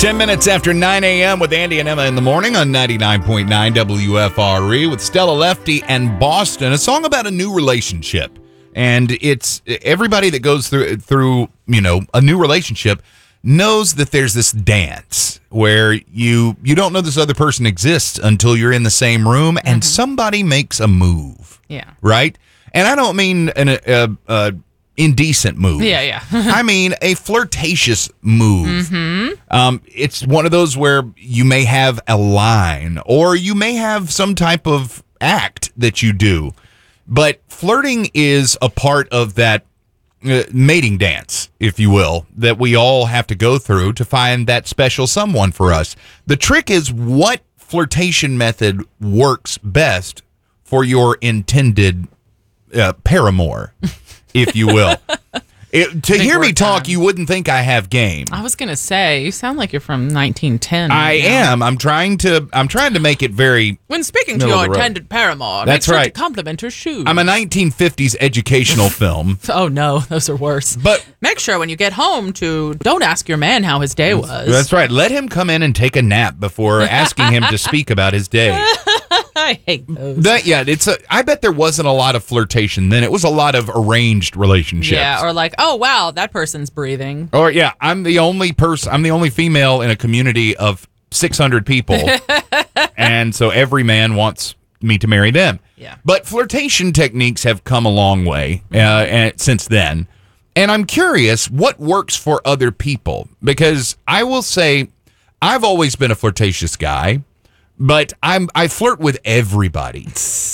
10 minutes after 9 a.m. with Andy and Emma in the morning on 99.9 WFRE with Stella Lefty and Boston. A song about a new relationship. And it's everybody that goes through a new relationship knows that there's this dance where you don't know this other person exists until you're in the same room and somebody makes a move. Yeah. Right? And I don't mean an indecent move. Yeah. I mean a flirtatious move. It's one of those where you may have a line or you may have some type of act that you do. But flirting is a part of that mating dance, if you will, that we all have to go through to find that special someone for us. The trick is what flirtation method works best for your intended paramour, if you will. To hear me talk, you wouldn't think I have game. I was gonna say, you sound like you're from 1910. I am. I'm trying to make it very. When speaking to your intended paramour, that's make sure right. to compliment her shoes. I'm a 1950s educational film. Oh no, those are worse. But make sure when you get home don't ask your man how his day was. That's right. Let him come in and take a nap before asking him to speak about his day. I hate those. I bet there wasn't a lot of flirtation then. It was a lot of arranged relationships. Yeah, or like, oh wow, that person's breathing. Or yeah, I'm the only female in a community of 600 people. And so every man wants me to marry them. Yeah. But flirtation techniques have come a long way since then. And I'm curious what works for other people, because I will say I've always been a flirtatious guy. But I flirt with everybody,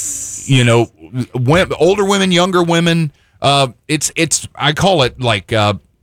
older women, younger women. I call it like,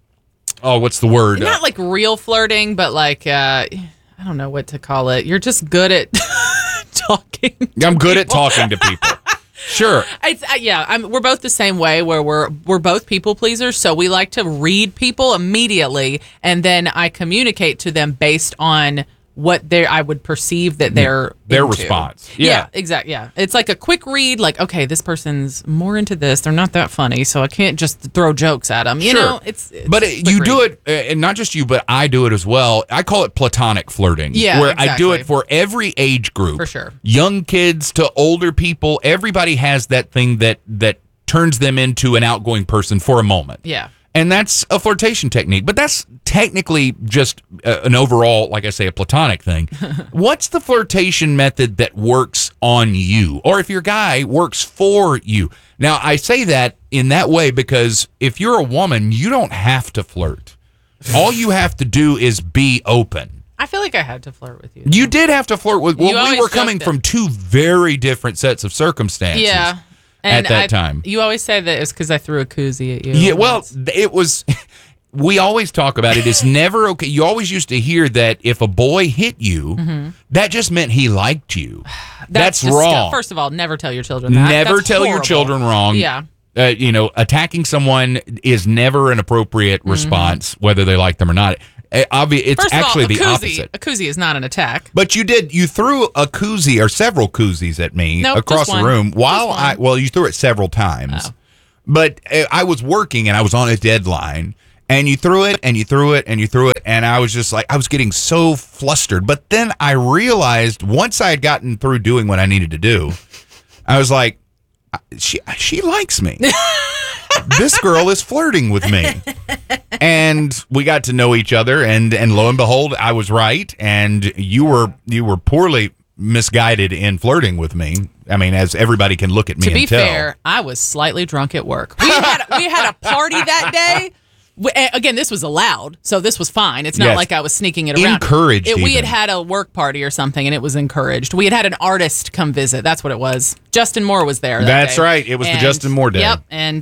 what's the word? Not like real flirting, but like, I don't know what to call it. You're just good at talking. I'm good at talking to people. Sure. We're both the same way where we're both people pleasers. So we like to read people immediately. And then I communicate to them based on what I would perceive that their response. Yeah, exactly. Yeah, it's like a quick read. Like, okay, this person's more into this. They're not that funny, so I can't just throw jokes at them. You know, it's but you do it, and not just you, but I do it as well. I call it platonic flirting. Yeah, where exactly. I do it for every age group, for sure. Young kids to older people. Everybody has that thing that turns them into an outgoing person for a moment. Yeah. And that's a flirtation technique, but that's technically just an overall, like I say, a platonic thing. What's the flirtation method that works on you? Or if your guy works for you? Now, I say that in that way because if you're a woman, you don't have to flirt. All you have to do is be open. I feel like I had to flirt with you. You did have to flirt with. Well, we were coming it. from two very different sets of circumstances. Yeah. At that time. You always say that it's because I threw a koozie at you. Yeah, well, it was... We always talk about it. It's never okay. You always used to hear that if a boy hit you, that just meant he liked you. That's wrong. First of all, never tell your children that. Never That's tell horrible. your children wrong. Yeah. Attacking someone is never an appropriate response, whether they like them or not. It's First of actually all, the opposite. A koozie is not an attack. But you threw a koozie or several koozies at me across the room you threw it several times. Oh. But I was working and I was on a deadline, and you threw it and you threw it and you threw it, and I was just like, I was getting so flustered. But then I realized once I had gotten through doing what I needed to do, I was like, she likes me. This girl is flirting with me. And we got to know each other, and lo and behold, I was right, and you were poorly misguided in flirting with me. I mean, as everybody can look at me and tell. To be fair, I was slightly drunk at work. We had a party that day. Again, this was allowed, so this was fine. It's not like I was sneaking it around. Encouraged. We had a work party or something, and it was encouraged. We had an artist come visit. That's what it was. Justin Moore was there. That's day. Right. It was the Justin Moore day. Yep. And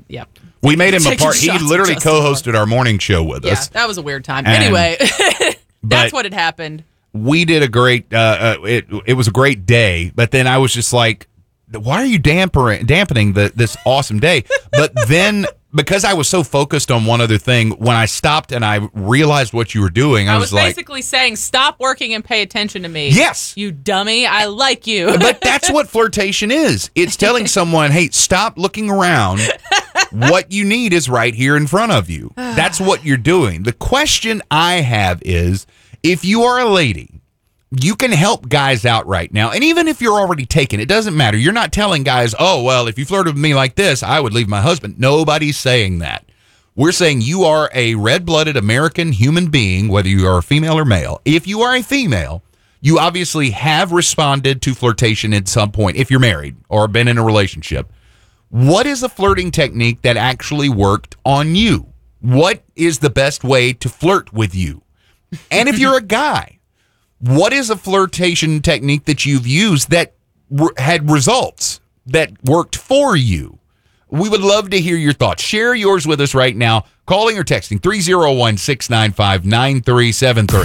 we made him a part. He literally co-hosted our morning show with us. Yeah, that was a weird time. Anyway, that's what had happened. We did a great. It was a great day, but then I was just like, why are you dampening this awesome day? But then, because I was so focused on one other thing, when I stopped and I realized what you were doing, I was like... basically saying, stop working and pay attention to me. Yes. You dummy. I like you. But that's what flirtation is. It's telling someone, hey, stop looking around. What you need is right here in front of you. That's what you're doing. The question I have is If you are a lady, you can help guys out right now. And even if you're already taken, it doesn't matter. You're not telling guys, oh, well, if you flirted with me like this, I would leave my husband. Nobody's saying that. We're saying you are a red-blooded American human being, whether you are a female or male. If you are a female, you obviously have responded to flirtation at some point if you're married or been in a relationship. What is a flirting technique that actually worked on you? What is the best way to flirt with you? And if you're a guy, what is a flirtation technique that you've used that had results, that worked for you? We would love to hear your thoughts. Share yours with us right now, calling or texting 301-695-9373.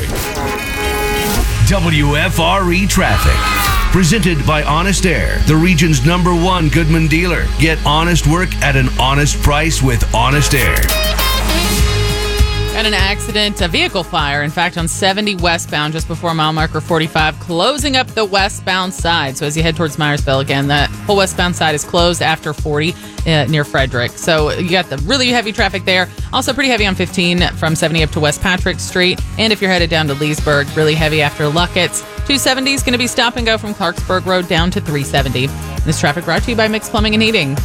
WFRE Traffic. Presented by Honest Air, the region's #1 Goodman dealer. Get honest work at an honest price with Honest Air. Got an accident, a vehicle fire, in fact, on 70 westbound just before mile marker 45, closing up the westbound side. So as you head towards Myersville again, that whole westbound side is closed after 40 near Frederick. So you got the really heavy traffic there. Also pretty heavy on 15 from 70 up to West Patrick Street. And if you're headed down to Leesburg, really heavy after Luckett's. 270 is going to be stop and go from Clarksburg Road down to 370. This traffic brought to you by Mixed Plumbing and Heating.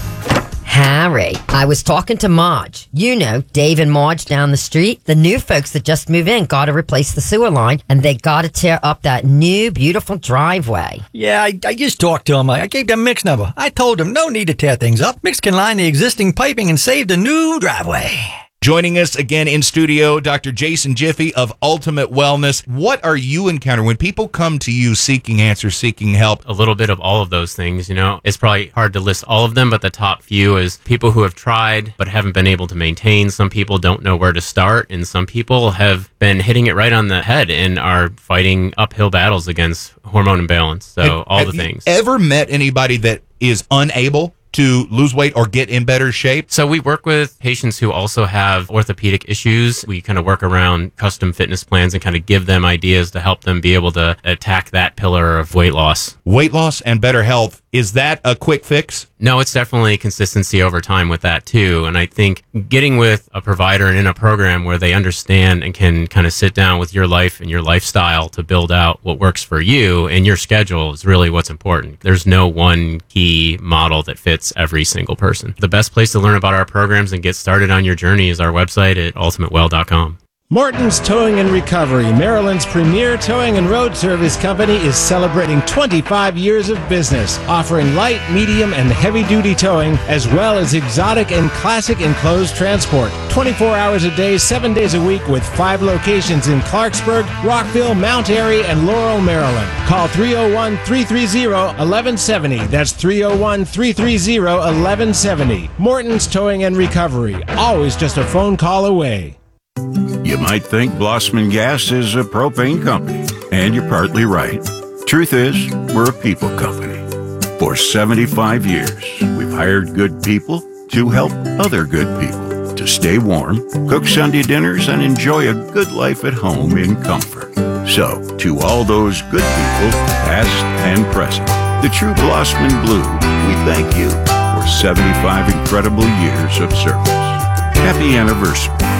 Harry, I was talking to Marge. You know, Dave and Marge down the street. The new folks that just moved in got to replace the sewer line, and they got to tear up that new, beautiful driveway. Yeah, I just talked to them. I gave them Mix number. I told them no need to tear things up. Mix can line the existing piping and save the new driveway. Joining us again in studio, Dr. Jason Jiffy of Ultimate Wellness. What are you encountering when people come to you seeking answers, seeking help? A little bit of all of those things, you know. It's probably hard to list all of them, but the top few is people who have tried but haven't been able to maintain. Some people don't know where to start, and some people have been hitting it right on the head and are fighting uphill battles against hormone imbalance. So all the things. Have you ever met anybody that is unable to lose weight or get in better shape? So we work with patients who also have orthopedic issues. We kind of work around custom fitness plans and kind of give them ideas to help them be able to attack that pillar of weight loss. Weight loss and better health, is that a quick fix? No, it's definitely consistency over time with that too. And I think getting with a provider and in a program where they understand and can kind of sit down with your life and your lifestyle to build out what works for you and your schedule is really what's important. There's no one key model that fits every single person. The best place to learn about our programs and get started on your journey is our website at ultimatewell.com. Morton's Towing and Recovery, Maryland's premier towing and road service company, is celebrating 25 years of business, offering light, medium, and heavy-duty towing, as well as exotic and classic enclosed transport. 24 hours a day, 7 days a week, with 5 locations in Clarksburg, Rockville, Mount Airy, and Laurel, Maryland. Call 301-330-1170. That's 301-330-1170. Morton's Towing and Recovery, always just a phone call away. You might think Blossman Gas is a propane company, and you're partly right. Truth is, we're a people company. For 75 years, we've hired good people to help other good people to stay warm, cook Sunday dinners, and enjoy a good life at home in comfort. So, to all those good people, past and present, the true Blossman Blue, we thank you for 75 incredible years of service. Happy anniversary.